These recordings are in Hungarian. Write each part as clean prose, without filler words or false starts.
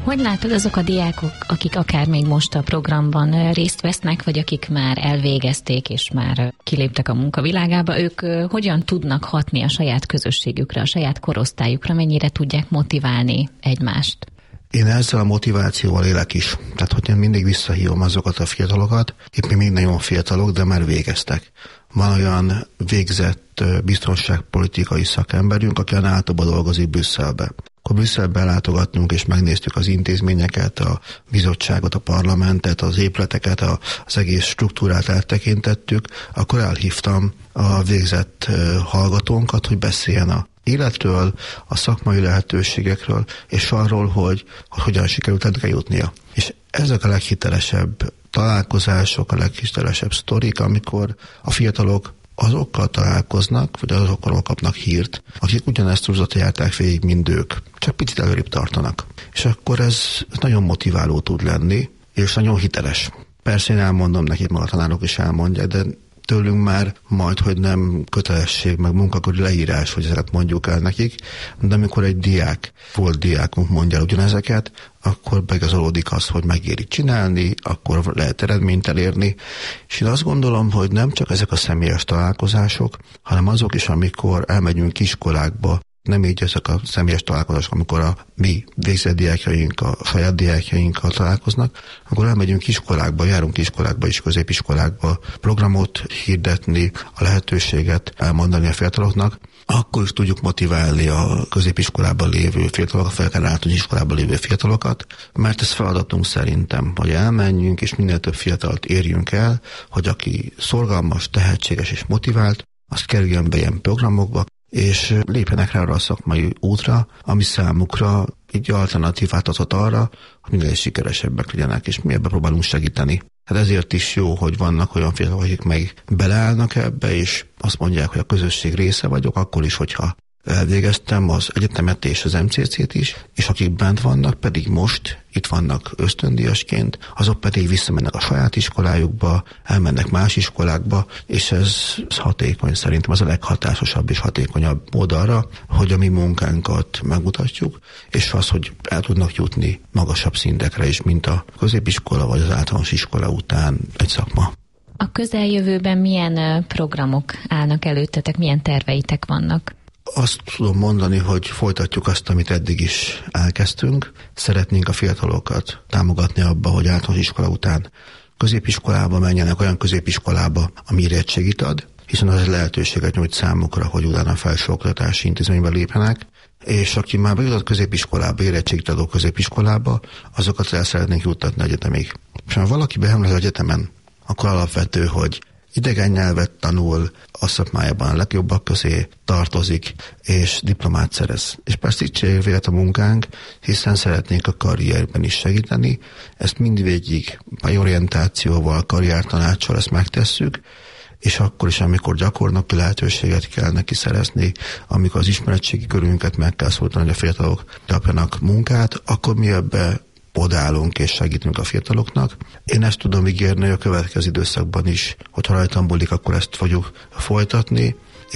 Hogy látod, azok a diákok, akik akár még most a programban részt vesznek, vagy akik már elvégezték és már kiléptek a munkavilágába, ők hogyan tudnak hatni a saját közösségükre, a saját korosztályukra, mennyire tudják motiválni egymást? Én ezzel a motivációval élek is. Tehát, hogy én mindig visszahívom azokat a fiatalokat, épp még nagyon fiatalok, de már végeztek. Van olyan végzett biztonságpolitikai szakemberünk, aki a NATO-ba dolgozik Brüsszelbe. Akkor Brüsszelbe látogattunk, és megnéztük az intézményeket, a bizottságot, a parlamentet, az épületeket, az egész struktúrát áttekintettük, akkor elhívtam a végzett hallgatónkat, hogy beszéljen a életről, a szakmai lehetőségekről, és arról, hogy hogyan sikerült ennek eljutnia. És ezek a leghitelesebb találkozások, a leghitelesebb sztorik, amikor a fiatalok azokkal találkoznak, vagy azokkal kapnak hírt, akik ugyanezt az utat járták végig, mint ők. Csak picit előrébb tartanak. És akkor ez nagyon motiváló tud lenni, és nagyon hiteles. Persze én elmondom neki, maga a tanárok is elmondják, de tőlünk már majd, hogy nem kötelesség, meg munkaköri leírás, hogy ezeket mondjuk el nekik, de amikor egy volt diákunk mondja el ugyanezeket, akkor begazolódik az, hogy megéri csinálni, akkor lehet eredményt elérni. És én azt gondolom, hogy nem csak ezek a személyes találkozások, hanem azok is, amikor elmegyünk iskolákba, nem így ezek a személyes találkozások, amikor a mi végzett diákjaink, a saját diákjainkkal találkoznak, akkor elmegyünk iskolákba, járunk iskolákba és középiskolákba programot hirdetni, a lehetőséget elmondani a fiataloknak, akkor is tudjuk motiválni a középiskolában lévő fiatalokat, fel általános iskolában lévő fiatalokat, mert ez feladatunk szerintem, hogy elmenjünk és minél több fiatalt érjünk el, hogy aki szorgalmas, tehetséges és motivált, azt kerüljön be ilyen programokba, és lépjenek rá arra a szakmai útra, ami számukra egy alternatívát adhat arra, hogy minél sikeresebbek legyenek, és mi ebbe próbálunk segíteni. Hát ezért is jó, hogy vannak olyan fiatalok, akik meg beleállnak ebbe, és azt mondják, hogy a közösség része vagyok, akkor is, hogyha elvégeztem az egyetemet és az MCC-t is, és akik bent vannak, pedig most itt vannak ösztöndíjasként, azok pedig visszamennek a saját iskolájukba, elmennek más iskolákba, és ez hatékony, szerintem az a leghatásosabb és hatékonyabb mód arra, hogy a mi munkánkat megmutatjuk, és az, hogy el tudnak jutni magasabb szintekre is, mint a középiskola vagy az általános iskola után egy szakma. A közeljövőben milyen programok állnak előttetek, milyen terveitek vannak? Azt tudom mondani, hogy folytatjuk azt, amit eddig is elkezdtünk. Szeretnénk a fiatalokat támogatni abba, hogy általános iskola után középiskolába menjenek, olyan középiskolába, ami érettségit ad, hiszen az lehetőséget nyújt számukra, hogy utána felsőoktatási intézménybe lépjenek, és aki már bejutott középiskolába, érettségit adó középiskolába, azokat el szeretnénk juttatni egyetemig. És ha valaki behaml az egyetemen, akkor alapvető, hogy idegen nyelvet tanul, a szakmájában a legjobbak közé tartozik, és diplomát szerez. És persze itt vélet a munkánk, hiszen szeretnénk a karrierben is segíteni. Ezt mindvégig orientációval, karriertanáccsal ezt megtesszük, és akkor is, amikor gyakornoki lehetőséget kell neki szerezni, amikor az ismeretségi körünket meg kell szólítani, hogy a fiatalok kapjanak munkát, akkor mi ebbe odaállunk és segítünk a fiataloknak. Én ezt tudom ígérni, hogy a következő időszakban is, hogyha rajtam múlik, akkor ezt fogjuk folytatni,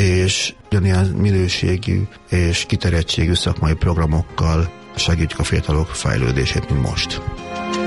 és ugyanilyen minőségű és kiterjedtségű szakmai programokkal segítjük a fiatalok fejlődését, mint most.